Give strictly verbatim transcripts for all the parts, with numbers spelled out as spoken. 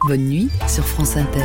Bonne nuit sur France Inter.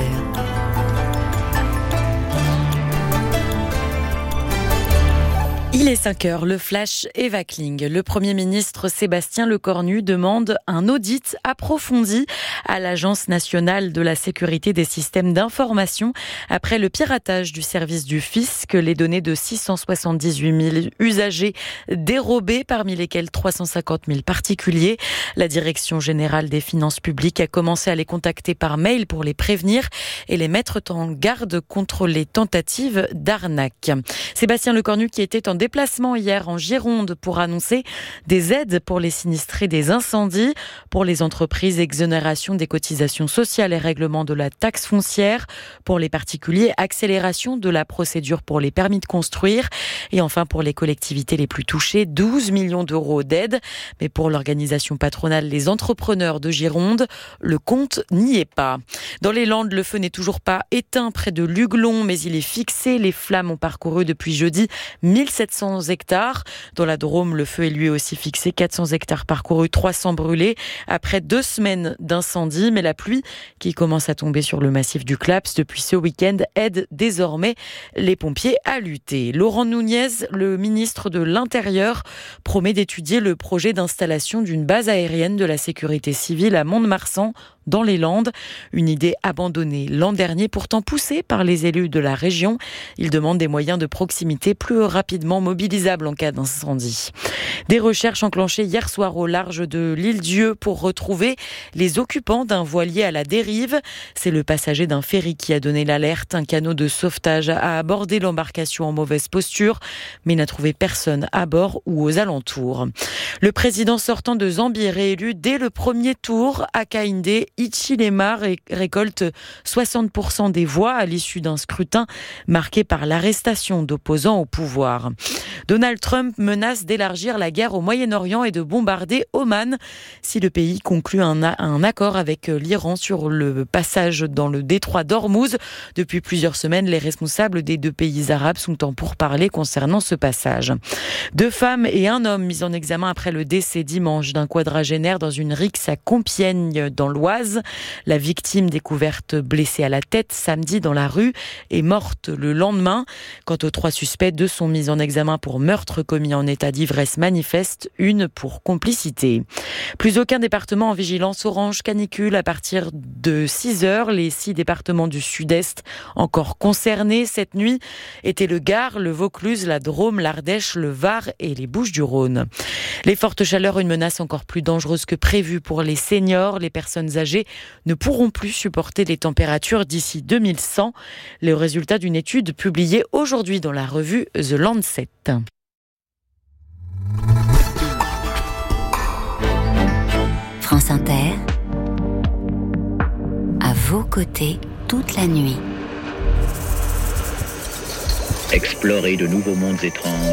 Il est cinq heures, le flash Eva Kling. Le Premier ministre Sébastien Lecornu demande un audit approfondi à l'Agence nationale de la sécurité des systèmes d'information après le piratage du service du fisc, les données de six cent soixante-dix-huit mille usagers dérobées, parmi lesquels trois cent cinquante mille particuliers. La Direction générale des finances publiques a commencé à les contacter par mail pour les prévenir et les mettre en garde contre les tentatives d'arnaque. Sébastien Lecornu qui était en déplacement hier en Gironde pour annoncer des aides pour les sinistrés des incendies, pour les entreprises, exonération des cotisations sociales et règlement de la taxe foncière, pour les particuliers, accélération de la procédure pour les permis de construire et enfin pour les collectivités les plus touchées, douze millions d'euros d'aide. Mais pour l'organisation patronale Les Entrepreneurs de Gironde, le compte n'y est pas. Dans les Landes, le feu n'est toujours pas éteint près de Luglon, mais il est fixé. Les flammes ont parcouru depuis jeudi mille sept cents hectares. Dans la Drôme, le feu est lui aussi fixé. quatre cents hectares parcourus, trois cents brûlés. Après deux semaines d'incendie, mais la pluie qui commence à tomber sur le massif du Claps depuis ce week-end aide désormais les pompiers à lutter. Laurent Nunez, le ministre de l'Intérieur, promet d'étudier le projet d'installation d'une base aérienne de la sécurité civile à Mont-de-Marsan, dans les Landes. Une idée abandonnée l'an dernier, pourtant poussée par les élus de la région. Ils demandent des moyens de proximité plus rapidement mobilisables en cas d'incendie. Des recherches enclenchées hier soir au large de l'île Dieu pour retrouver les occupants d'un voilier à la dérive. C'est le passager d'un ferry qui a donné l'alerte. Un canot de sauvetage a abordé l'embarcation en mauvaise posture, mais n'a trouvé personne à bord ou aux alentours. Le président sortant de Zambie, réélu dès le premier tour, Hakainde Hichilema récolte soixante pour cent des voix à l'issue d'un scrutin marqué par l'arrestation d'opposants au pouvoir. Donald Trump menace d'élargir la guerre au Moyen-Orient et de bombarder Oman si le pays conclut un, a- un accord avec l'Iran sur le passage dans le détroit d'Ormuz. Depuis plusieurs semaines, les responsables des deux pays arabes sont en pourparlers concernant ce passage. Deux femmes et un homme mis en examen après le décès dimanche d'un quadragénaire dans une rixe à Compiègne dans l'Oise. La victime, découverte blessée à la tête samedi dans la rue, est morte le lendemain. Quant aux trois suspects, deux sont mis en examen pour meurtre commis en état d'ivresse manifeste, une pour complicité. Plus aucun département en vigilance orange canicule à partir de six heures. Les six départements du sud-est encore concernés cette nuit étaient le Gard, le Vaucluse, la Drôme, l'Ardèche, le Var et les Bouches-du-Rhône. Les fortes chaleurs, une menace encore plus dangereuse que prévue pour les seniors. Les personnes âgées ne pourront plus supporter les températures d'ici deux mille cent. Le résultat d'une étude publiée aujourd'hui dans la revue The Lancet. France Inter, à vos côtés toute la nuit. Explorer de nouveaux mondes étranges.